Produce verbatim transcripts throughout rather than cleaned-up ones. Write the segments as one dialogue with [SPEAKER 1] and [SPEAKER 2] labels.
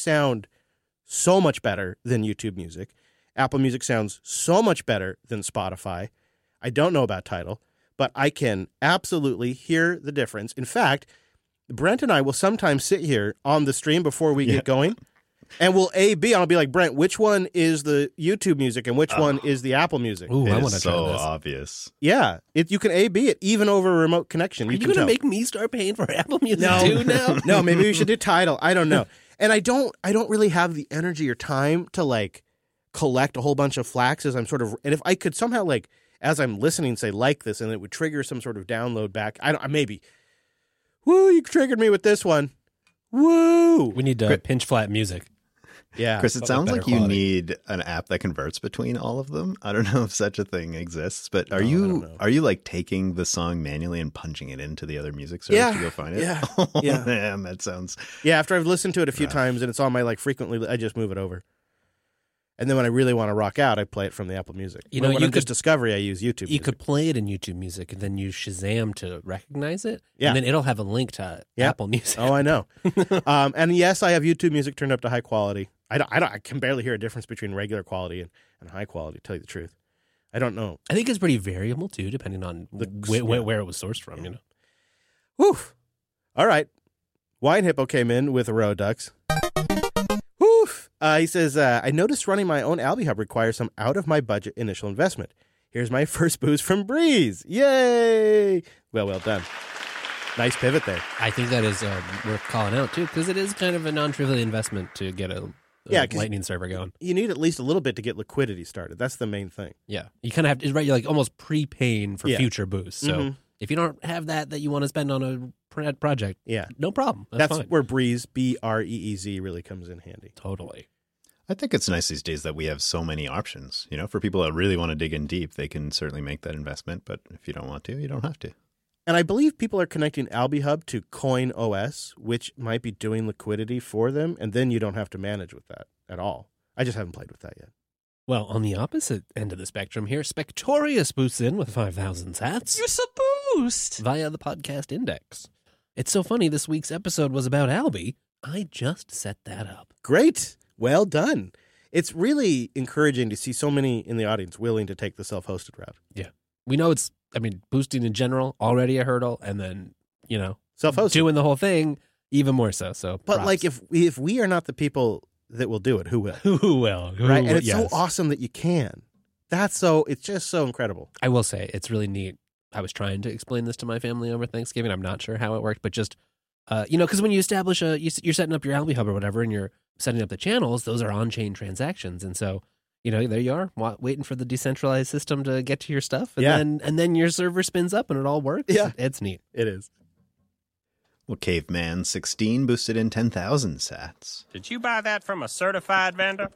[SPEAKER 1] sound so much better than YouTube Music. Apple Music sounds so much better than Spotify. I don't know about Tidal, but I can absolutely hear the difference. In fact, Brent and I will sometimes sit here on the stream before we
[SPEAKER 2] yeah.
[SPEAKER 1] get going, and we'll A, B, and I'll be like, Brent, which one is the YouTube Music and which oh. one is the Apple Music?
[SPEAKER 3] Ooh,
[SPEAKER 2] it
[SPEAKER 3] I
[SPEAKER 2] is
[SPEAKER 3] want to
[SPEAKER 2] so
[SPEAKER 3] try this.
[SPEAKER 2] obvious.
[SPEAKER 1] Yeah, it, you can A, B it, even over a remote connection.
[SPEAKER 3] Are
[SPEAKER 1] you
[SPEAKER 3] you going to make me start paying for Apple Music
[SPEAKER 1] no.
[SPEAKER 3] too now?
[SPEAKER 1] No, maybe we should do Tidal. I don't know. And I don't I don't really have the energy or time to, like, collect a whole bunch of flags as I'm sort of, and if I could somehow, like, as I'm listening, say, like this, and it would trigger some sort of download back, I don't, maybe, woo, you triggered me with this one. Woo!
[SPEAKER 3] We need uh, pinch flat music.
[SPEAKER 1] Yeah.
[SPEAKER 2] Chris, it
[SPEAKER 3] but
[SPEAKER 2] sounds like
[SPEAKER 3] quality.
[SPEAKER 2] you need an app that converts between all of them. I don't know if such a thing exists, but are
[SPEAKER 1] No, I
[SPEAKER 2] you
[SPEAKER 1] don't know.
[SPEAKER 2] are you like taking the song manually and punching it into the other music service
[SPEAKER 1] Yeah.
[SPEAKER 2] to go find it?
[SPEAKER 1] Yeah.
[SPEAKER 2] Oh,
[SPEAKER 1] Yeah.
[SPEAKER 2] man, that sounds...
[SPEAKER 1] Yeah, after I've listened to it a few
[SPEAKER 2] Rough.
[SPEAKER 1] times and it's on my, like, frequently, I just move it over. And then when I really want to rock out, I play it from the Apple Music.
[SPEAKER 3] You
[SPEAKER 1] When-
[SPEAKER 3] know,
[SPEAKER 1] when
[SPEAKER 3] you
[SPEAKER 1] I'm just
[SPEAKER 3] could-
[SPEAKER 1] Discovery, I use YouTube
[SPEAKER 3] You
[SPEAKER 1] Music.
[SPEAKER 3] could play it in YouTube Music and then use Shazam to recognize it.
[SPEAKER 1] Yeah.
[SPEAKER 3] And then it'll have a link to
[SPEAKER 1] Yeah.
[SPEAKER 3] Apple Music.
[SPEAKER 1] Oh, I know. um, and yes, I have YouTube Music turned up to high quality. I don't, I don't. I can barely hear a difference between regular quality and, and high quality, to tell you the truth. I don't know.
[SPEAKER 3] I think it's pretty variable too, depending on
[SPEAKER 1] The-
[SPEAKER 3] wh- wh-
[SPEAKER 1] yeah.
[SPEAKER 3] where it was sourced from. You know.
[SPEAKER 1] Whew. All right. Wine Hippo came in with Road Ducks. Whew. Uh, he says, uh, I noticed running my own Albi Hub requires some out-of-my-budget initial investment. Here's my first boost from Breeze. Yay! Well, well done. Nice pivot there.
[SPEAKER 3] I think that is uh, worth calling out too, because it is kind of a non-trivial investment to get a, a
[SPEAKER 1] Yeah, 'cause-
[SPEAKER 3] Lightning server going.
[SPEAKER 1] You need at least a little bit to get liquidity started. That's the main thing.
[SPEAKER 3] Yeah, you kind of have to, right. You're like almost prepaying for
[SPEAKER 1] Yeah.
[SPEAKER 3] future boosts. So
[SPEAKER 1] Mhm.
[SPEAKER 3] if you don't have that that you want to spend on a pro- project,
[SPEAKER 1] Yeah.
[SPEAKER 3] no problem. That's,
[SPEAKER 1] That's
[SPEAKER 3] fine.
[SPEAKER 1] where Breeze, B R E E Z, really comes in handy.
[SPEAKER 3] Totally.
[SPEAKER 2] I think it's nice these days that we have so many options. You know, for people that really want to dig in deep, they can certainly make that investment. But if you don't want to, you don't have to.
[SPEAKER 1] And I believe people are connecting Albi Hub to Coin O S, which might be doing liquidity for them, and then you don't have to manage with that at all. I just haven't played with that yet.
[SPEAKER 3] Well, on the opposite end of the spectrum here, Spectorious boosts in with five thousand sats.
[SPEAKER 4] You're so boost.
[SPEAKER 3] Via the podcast index. It's so funny, this week's episode was about Albi. I just set that up.
[SPEAKER 1] Great. Well done. It's really encouraging to see so many in the audience willing to take the self-hosted route.
[SPEAKER 3] Yeah. We know it's, I mean, boosting in general, already a hurdle, and then, you know,
[SPEAKER 1] Self-hosted.
[SPEAKER 3] doing the whole thing, even more so. So,
[SPEAKER 1] But
[SPEAKER 3] props.
[SPEAKER 1] like if we, if we are not the people that will do it, who will?
[SPEAKER 3] Who will? Who
[SPEAKER 1] Right?
[SPEAKER 3] will?
[SPEAKER 1] And it's
[SPEAKER 3] Yes.
[SPEAKER 1] so awesome that you can. That's so, it's just so incredible.
[SPEAKER 3] I will say, it's really neat. I was trying to explain this to my family over Thanksgiving. I'm not sure how it worked, but just, uh, you know, because when you establish a, you, you're setting up your Albi Hub or whatever, and you're setting up the channels, those are on-chain transactions. And so, you know, there you are, wa- waiting for the decentralized system to get to your stuff. And
[SPEAKER 1] Yeah.
[SPEAKER 3] then and then your server spins up and it all works.
[SPEAKER 1] Yeah.
[SPEAKER 3] It's neat.
[SPEAKER 1] It is.
[SPEAKER 2] Well, Caveman sixteen boosted in ten thousand sats.
[SPEAKER 4] Did you buy that from a certified vendor?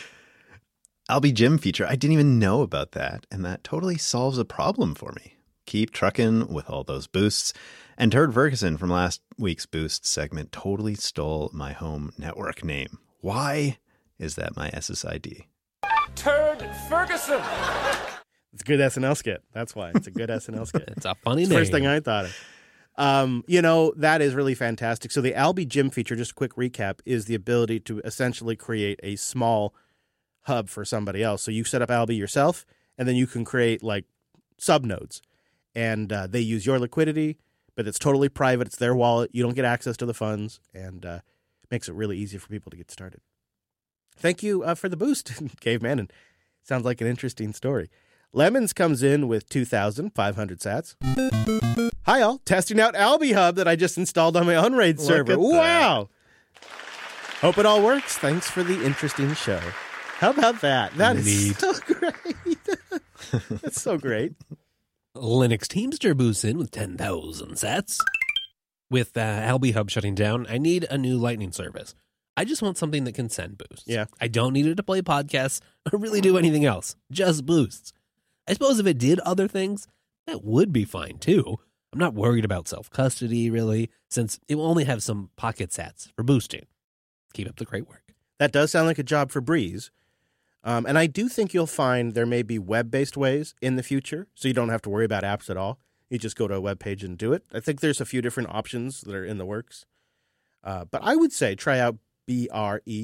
[SPEAKER 2] Albi Gym feature, I didn't even know about that, and that totally solves a problem for me. Keep trucking with all those boosts. And Turd Ferguson from last week's Boost segment totally stole my home network name. Why is that my S S I D?
[SPEAKER 4] Turd Ferguson.
[SPEAKER 1] It's a good S N L skit. That's why. It's a good S N L skit.
[SPEAKER 3] It's a funny
[SPEAKER 1] It's the
[SPEAKER 3] name.
[SPEAKER 1] first thing I thought of. Um, you know, that is really fantastic. So the Albi Gym feature, just a quick recap, is the ability to essentially create a small hub for somebody else. So you set up Albi yourself, and then you can create like subnodes. And uh, they use your liquidity, but it's totally private. It's their wallet. You don't get access to the funds, and uh, makes it really easy for people to get started. Thank you uh, for the boost, Caveman. And sounds like an interesting story. Lemons comes in with two thousand five hundred sats. Hi, all. Testing out Albi Hub that I just installed on my Unraid
[SPEAKER 2] Look
[SPEAKER 1] server.
[SPEAKER 2] at that.
[SPEAKER 1] Wow. Hope it all works. Thanks for the interesting show. How about that? That is
[SPEAKER 3] Neat.
[SPEAKER 1] so great. That's so great.
[SPEAKER 3] Linux Teamster boosts in with ten thousand sats. With uh, Albi Hub shutting down, I need a new Lightning service. I just want something that can send boosts.
[SPEAKER 1] Yeah.
[SPEAKER 3] I don't need it to play podcasts or really do anything else. Just boosts. I suppose if it did other things, that would be fine too. I'm not worried about self-custody, really, since it will only have some pocket sats for boosting. Keep up the great work.
[SPEAKER 1] That does sound like a job for Breeze. Um, and I do think you'll find there may be web-based ways in the future, so you don't have to worry about apps at all. You just go to a web page and do it. I think there's a few different options that are in the works. Uh, but I would say try out B R E